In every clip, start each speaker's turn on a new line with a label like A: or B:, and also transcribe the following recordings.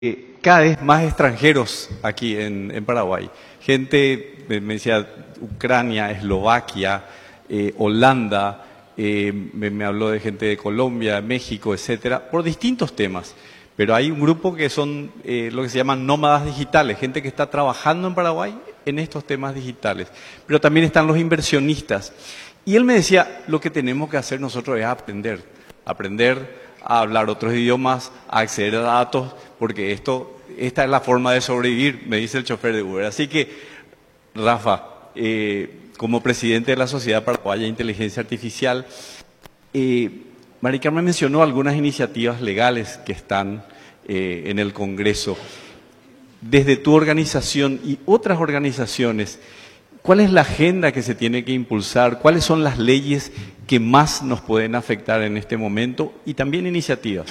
A: cada vez más extranjeros aquí en Paraguay. Gente, me decía, Ucrania, Eslovaquia, Holanda, me habló de gente de Colombia, México, etcétera, por distintos temas. Pero hay un grupo que son lo que se llaman nómadas digitales, gente que está trabajando en Paraguay en estos temas digitales. Pero también están los inversionistas. Y él me decía, lo que tenemos que hacer nosotros es aprender a hablar otros idiomas, a acceder a datos, porque esta es la forma de sobrevivir, me dice el chofer de Uber. Así que, Rafa, como presidente de la Sociedad Paraguaya de Inteligencia Artificial, Mari Carmen mencionó algunas iniciativas legales que están en el Congreso. Desde tu organización y otras organizaciones, ¿cuál es la agenda que se tiene que impulsar? ¿Cuáles son las leyes que más nos pueden afectar en este momento? Y también iniciativas.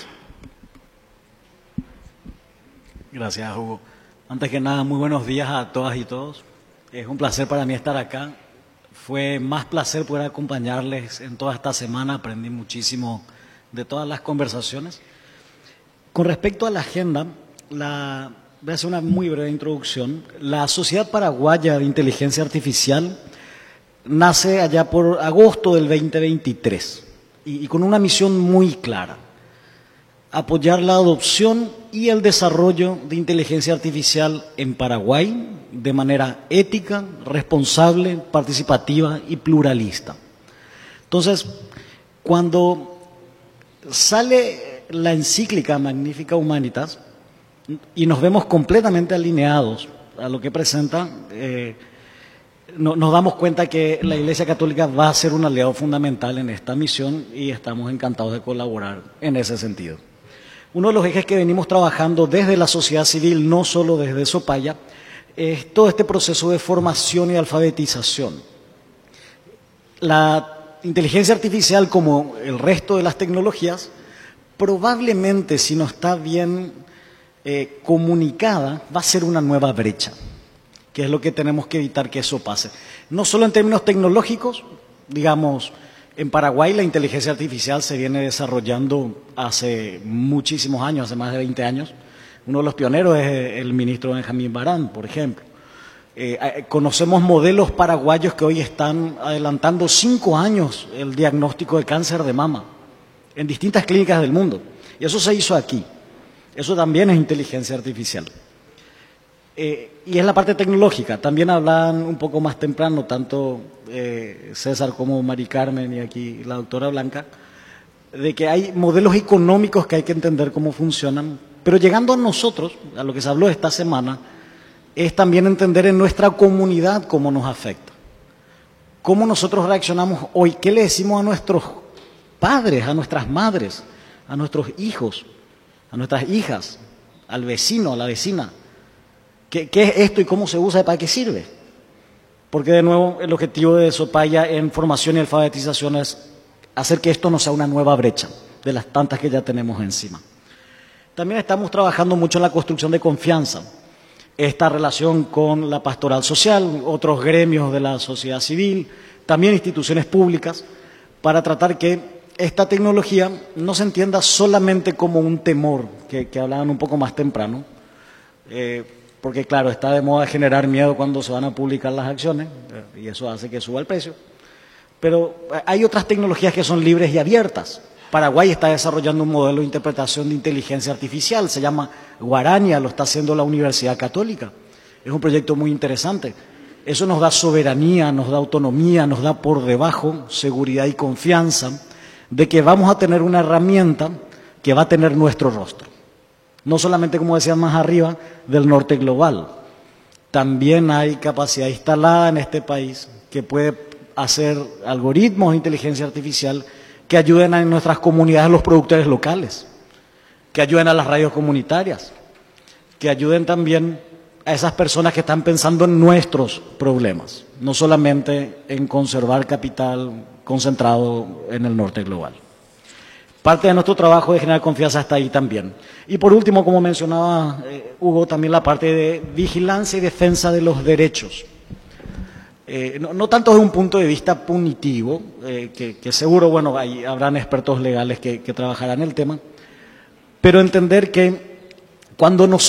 B: Gracias, Hugo. Antes que nada, muy buenos días a todas y todos. Es un placer para mí estar acá. Fue más placer poder acompañarles en toda esta semana. Aprendí muchísimo de todas las conversaciones. Con respecto a la agenda, voy a hacer una muy breve introducción. La Sociedad Paraguaya de Inteligencia Artificial nace allá por agosto del 2023 y con una misión muy clara: apoyar la adopción y el desarrollo de inteligencia artificial en Paraguay de manera ética, responsable, participativa y pluralista. Entonces, cuando sale la encíclica Magnificat Humanitas y nos vemos completamente alineados a lo que presenta, nos damos cuenta que la Iglesia Católica va a ser un aliado fundamental en esta misión y estamos encantados de colaborar en ese sentido. Uno de los ejes que venimos trabajando desde la sociedad civil, no solo desde Sopaya, es todo este proceso de formación y alfabetización. La inteligencia artificial, como el resto de las tecnologías, probablemente, si no está bien comunicada, va a ser una nueva brecha, que es lo que tenemos que evitar que eso pase. No solo en términos tecnológicos, digamos, en Paraguay la inteligencia artificial se viene desarrollando hace muchísimos años, hace más de 20 años. Uno de los pioneros es el ministro Benjamín Barán, por ejemplo. Conocemos modelos paraguayos que hoy están adelantando 5 años el diagnóstico de cáncer de mama en distintas clínicas del mundo. Y eso se hizo aquí. Eso también es inteligencia artificial. Y es la parte tecnológica. También hablaban un poco más temprano, tanto César como Mari Carmen y aquí la doctora Blanca, de que hay modelos económicos que hay que entender cómo funcionan. Pero llegando a nosotros, a lo que se habló esta semana, es también entender en nuestra comunidad cómo nos afecta. Cómo nosotros reaccionamos hoy, qué le decimos a nuestros padres, a nuestras madres, a nuestros hijos, a nuestras hijas, al vecino, a la vecina. ¿Qué es esto y cómo se usa y para qué sirve? Porque de nuevo el objetivo de Sopaya en formación y alfabetización es hacer que esto no sea una nueva brecha de las tantas que ya tenemos encima. También estamos trabajando mucho en la construcción de confianza, esta relación con la pastoral social, otros gremios de la sociedad civil, también instituciones públicas, para tratar que esta tecnología no se entienda solamente como un temor, que hablaban un poco más temprano, porque claro, está de moda generar miedo cuando se van a publicar las acciones, y eso hace que suba el precio. Pero hay otras tecnologías que son libres y abiertas. Paraguay está desarrollando un modelo de interpretación de inteligencia artificial, se llama Guarania, lo está haciendo la Universidad Católica. Es un proyecto muy interesante. Eso nos da soberanía, nos da autonomía, nos da por debajo seguridad y confianza de que vamos a tener una herramienta que va a tener nuestro rostro. No solamente, como decían más arriba, del norte global. También hay capacidad instalada en este país que puede hacer algoritmos de inteligencia artificial que ayuden a nuestras comunidades, a los productores locales, que ayuden a las radios comunitarias, que ayuden también a esas personas que están pensando en nuestros problemas, no solamente en conservar capital concentrado en el norte global. Parte de nuestro trabajo de generar confianza está ahí también. Y por último, como mencionaba Hugo, también la parte de vigilancia y defensa de los derechos. No tanto desde un punto de vista punitivo, que seguro, bueno, habrán expertos legales que trabajarán el tema, pero entender que Cuando